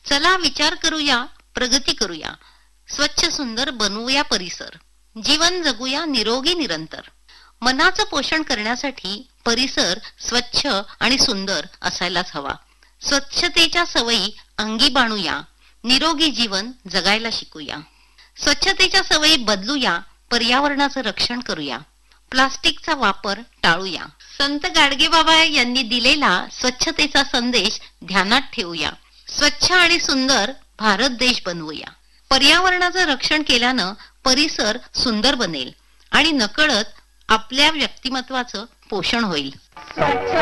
चला विचार करूया, प्रगती करूया, स्वच्छ सुंदर बनवूया परिसर, जीवन जगूया निरोगी निरंतर. मनाचं पोषण करण्यासाठी परिसर स्वच्छ आणि सुंदर असायलाच हवा. स्वच्छतेच्या सवयी अंगी बाणूया, निरोगी जीवन जगायला शिकूया. स्वच्छतेच्या सवयी बदलूया, पर्यावरणाचं रक्षण करूया, प्लास्टिकचा वापर टाळूया. संत गाडगेबाबा यांनी दिलेला स्वच्छतेचा संदेश ध्यानात ठेवूया. स्वच्छ आणि सुंदर भारत देश बनवूया. पर्यावरणाचं रक्षण केल्यानं परिसर सुंदर बनेल आणि नकळत आपल्या व्यक्तिमत्वाचं पोषण होईल.